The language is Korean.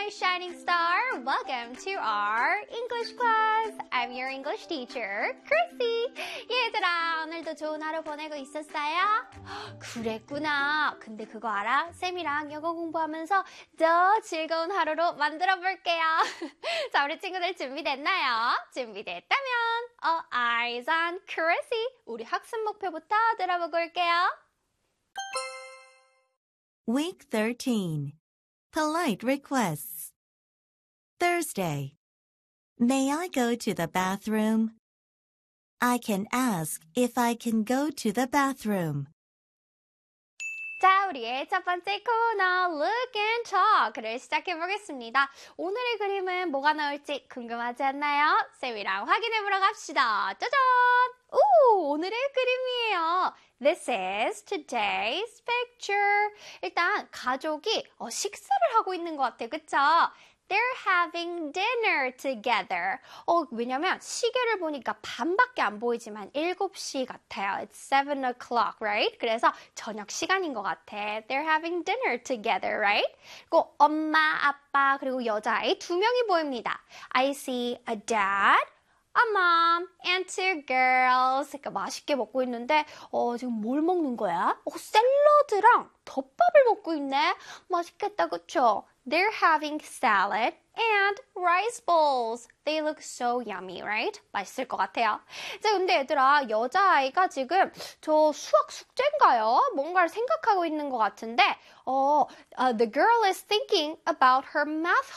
my shining star. Welcome to our English class. I'm your English teacher, Chrissy. 얘들아, 오늘도 좋은 하루 보내고 있었어요? 그랬구나. 근데 그거 알아? 쌤이랑 영어 공부하면서 더 즐거운 하루로 만들어 볼게요. 자, 우리 친구들 준비됐나요? 준비됐다면 All eyes on Chrissy. 우리 학습 목표부터 들어보고 올게요. Week 13. Polite requests. Thursday. May I go to the bathroom? I can ask if I can go to the bathroom. 자, 우리의 첫 번째 코너 Look and Talk를 시작해 보겠습니다. 오늘의 그림은 뭐가 나올지 궁금하지 않나요? 쌤이랑 확인해 보러 갑시다. 짜잔! 오, 오늘의 그림이에요. This is today's picture. 일단 가족이 식사를 하고 있는 것 같아요. 그쵸? They're having dinner together. 왜냐면 시계를 보니까 반밖에 안 보이지만 7시 같아요. It's 7 o'clock, right? 그래서 저녁 시간인 것 같아. They're having dinner together, right? 그리고 엄마, 아빠, 그리고 여자아이 2명이 보입니다. I see a dad, a mom, and 2 girls. 그러니까 맛있게 먹고 있는데 지금 뭘 먹는 거야? 샐러드랑 덮밥을 먹고 있네. 맛있겠다, 그쵸? They're having salad and rice bowls. They look so yummy, right? 맛있을 것 같아요. 자, 근데 얘들아, 여자아이가 지금 저 수학 숙제인가요? 뭔가를 생각하고 있는 것 같은데, the girl is thinking about her math